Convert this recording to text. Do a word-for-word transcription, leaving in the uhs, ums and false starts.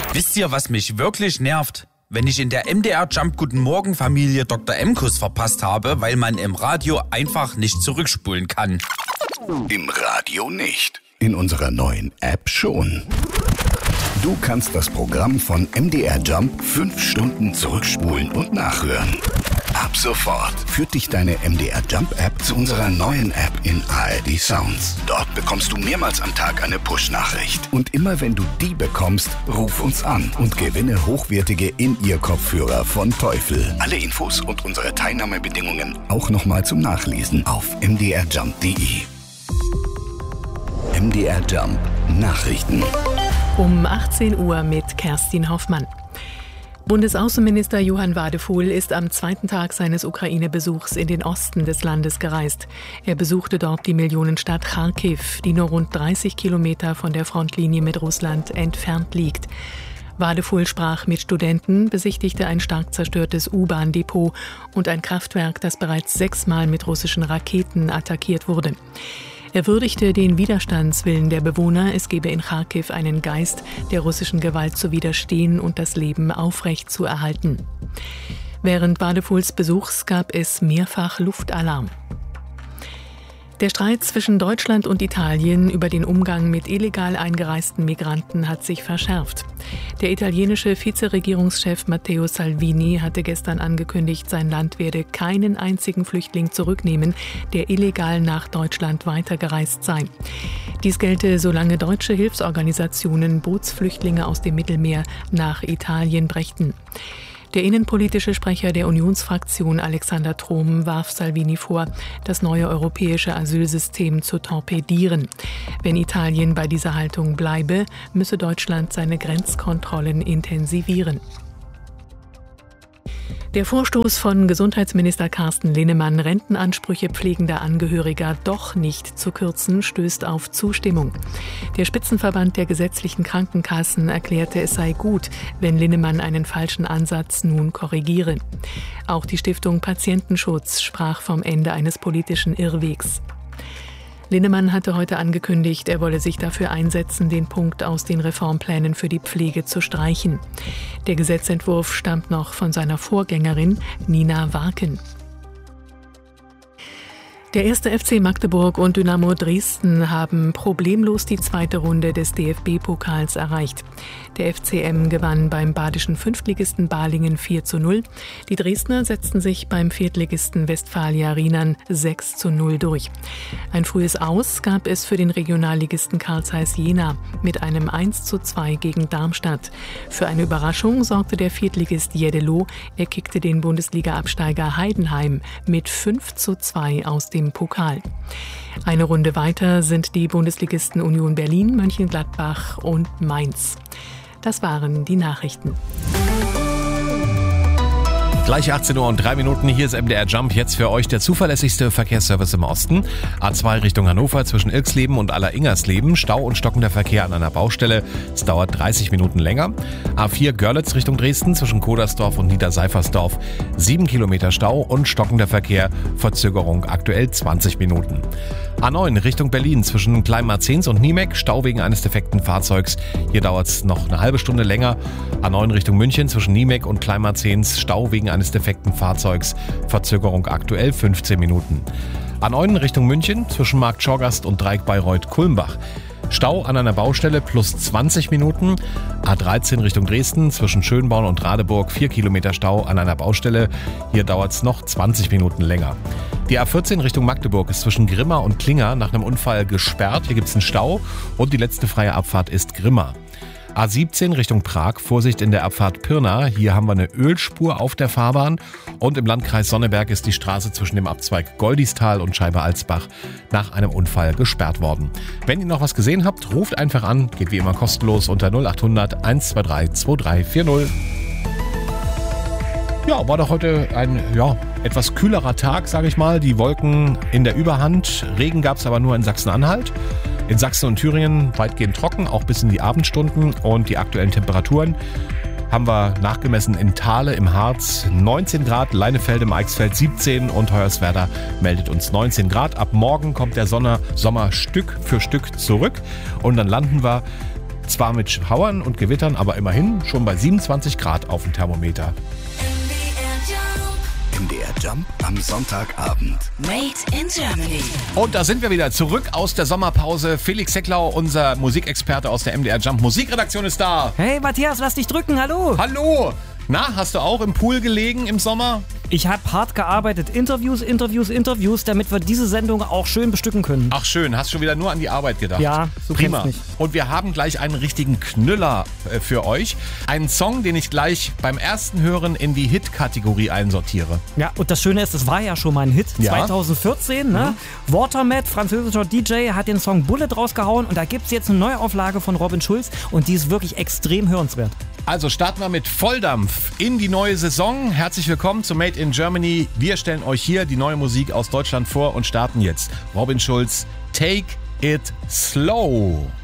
Wisst ihr, was mich wirklich nervt? Wenn ich in der M D R Jump Guten Morgen Familie Doktor M-Kuss verpasst habe, weil man im Radio einfach nicht zurückspulen kann. Im Radio nicht. In unserer neuen App schon. Du kannst das Programm von M D R Jump fünf Stunden zurückspulen und nachhören. Ab sofort führt dich deine M D R Jump App zu unserer neuen App in A R D Sounds. Dort bekommst du mehrmals am Tag eine Push-Nachricht. Und immer wenn du die bekommst, ruf uns an und gewinne hochwertige In-Ear-Kopfhörer von Teufel. Alle Infos und unsere Teilnahmebedingungen auch nochmal zum Nachlesen auf m d r jump punkt d e. M D R Jump Nachrichten. Um achtzehn Uhr mit Kerstin Hoffmann. Bundesaußenminister Johann Wadefuhl ist am zweiten Tag seines Ukraine-Besuchs in den Osten des Landes gereist. Er besuchte dort die Millionenstadt Charkiw, die nur rund dreißig Kilometer von der Frontlinie mit Russland entfernt liegt. Wadefuhl sprach mit Studenten, besichtigte ein stark zerstörtes U-Bahn-Depot und ein Kraftwerk, das bereits sechsmal mit russischen Raketen attackiert wurde. Er würdigte den Widerstandswillen der Bewohner, es gebe in Charkiw einen Geist, der russischen Gewalt zu widerstehen und das Leben aufrecht zu erhalten. Während Wadefuhls Besuchs gab es mehrfach Luftalarm. Der Streit zwischen Deutschland und Italien über den Umgang mit illegal eingereisten Migranten hat sich verschärft. Der italienische Vizeregierungschef Matteo Salvini hatte gestern angekündigt, sein Land werde keinen einzigen Flüchtling zurücknehmen, der illegal nach Deutschland weitergereist sei. Dies gelte, solange deutsche Hilfsorganisationen Bootsflüchtlinge aus dem Mittelmeer nach Italien brächten. Der innenpolitische Sprecher der Unionsfraktion Alexander Trom warf Salvini vor, das neue europäische Asylsystem zu torpedieren. Wenn Italien bei dieser Haltung bleibe, müsse Deutschland seine Grenzkontrollen intensivieren. Der Vorstoß von Gesundheitsminister Carsten Linnemann, Rentenansprüche pflegender Angehöriger doch nicht zu kürzen, stößt auf Zustimmung. Der Spitzenverband der gesetzlichen Krankenkassen erklärte, es sei gut, wenn Linnemann einen falschen Ansatz nun korrigiere. Auch die Stiftung Patientenschutz sprach vom Ende eines politischen Irrwegs. Linnemann hatte heute angekündigt, er wolle sich dafür einsetzen, den Punkt aus den Reformplänen für die Pflege zu streichen. Der Gesetzentwurf stammt noch von seiner Vorgängerin Nina Warken. Der erste F C Magdeburg und Dynamo Dresden haben problemlos die zweite Runde des D F B-Pokals erreicht. Der F C M gewann beim badischen Fünftligisten Balingen vier zu null. Die Dresdner setzten sich beim Viertligisten Westfalia Rienan sechs zu null durch. Ein frühes Aus gab es für den Regionalligisten Carl Zeiss Jena mit einem eins zu zwei gegen Darmstadt. Für eine Überraschung sorgte der Viertligist Jeddelo. Er kickte den Bundesliga-Absteiger Heidenheim mit fünf zu zwei aus dem Pokal. Eine Runde weiter sind die Bundesligisten Union Berlin, Mönchengladbach und Mainz. Das waren die Nachrichten. Gleich achtzehn Uhr und drei Minuten, hier ist M D R Jump, jetzt für euch der zuverlässigste Verkehrsservice im Osten. A zwei Richtung Hannover zwischen Ilksleben und Aller-Ingersleben, Stau und stockender Verkehr an einer Baustelle, es dauert dreißig Minuten länger. A vier Görlitz Richtung Dresden zwischen Kodersdorf und Niederseifersdorf, sieben Kilometer Stau und stockender Verkehr, Verzögerung aktuell zwanzig Minuten. A neun Richtung Berlin zwischen Kleinmarzens und Niemek, Stau wegen eines defekten Fahrzeugs, hier dauert es noch eine halbe Stunde länger. A neun Richtung München zwischen Niemek und Kleinmarzens, Stau wegen eines defekten Fahrzeugs, Verzögerung aktuell fünfzehn Minuten. A neun Richtung München zwischen Markt Schorgast und Dreieck Bayreuth-Kulmbach. Stau an einer Baustelle plus zwanzig Minuten. A dreizehn Richtung Dresden zwischen Schönborn und Radeburg, vier Kilometer Stau an einer Baustelle. Hier dauert es noch zwanzig Minuten länger. Die A vierzehn Richtung Magdeburg ist zwischen Grimma und Klinger nach einem Unfall gesperrt. Hier gibt es einen Stau und die letzte freie Abfahrt ist Grimma. A siebzehn Richtung Prag, Vorsicht in der Abfahrt Pirna. Hier haben wir eine Ölspur auf der Fahrbahn. Und im Landkreis Sonneberg ist die Straße zwischen dem Abzweig Goldistal und Scheibe-Alsbach nach einem Unfall gesperrt worden. Wenn ihr noch was gesehen habt, ruft einfach an. Geht wie immer kostenlos unter null acht hundert eins zwei drei zwei drei vier null. Ja, war doch heute ein ja, etwas kühlerer Tag, sage ich mal. Die Wolken in der Überhand. Regen gab es aber nur in Sachsen-Anhalt. In Sachsen und Thüringen weitgehend trocken, auch bis in die Abendstunden. Und die aktuellen Temperaturen haben wir nachgemessen in Thale im Harz neunzehn Grad, Leinefelde im Eichsfeld siebzehn und Hoyerswerda meldet uns neunzehn Grad. Ab morgen kommt der Sonne, Sommer Stück für Stück zurück und dann landen wir Zwar mit Schauern und Gewittern, aber immerhin schon bei siebenundzwanzig Grad auf dem Thermometer. M D R Jump am Sonntagabend. Made in Germany. Und da sind wir wieder zurück aus der Sommerpause. Felix Hecklau, unser Musikexperte aus der M D R Jump Musikredaktion, ist da. Hey Matthias, lass dich drücken, hallo. Hallo. Na, hast du auch im Pool gelegen im Sommer? Ich habe hart gearbeitet. Interviews, Interviews, Interviews, damit wir diese Sendung auch schön bestücken können. Ach schön, hast schon wieder nur an die Arbeit gedacht. Ja, so prima. kennst mich. Und wir haben gleich einen richtigen Knüller äh, für euch. Einen Song, den ich gleich beim ersten Hören in die Hit-Kategorie einsortiere. Ja, und das Schöne ist, das war ja schon mal ein Hit. Ja. zwanzig vierzehn, ne? Mhm. Watermat, französischer D J, hat den Song Bullet rausgehauen und da gibt es jetzt eine Neuauflage von Robin Schulz und die ist wirklich extrem hörenswert. Also starten wir mit Volldampf in die neue Saison. Herzlich willkommen zu Made in Germany. Wir stellen euch hier die neue Musik aus Deutschland vor und starten jetzt. Robin Schulz, Take It Slow.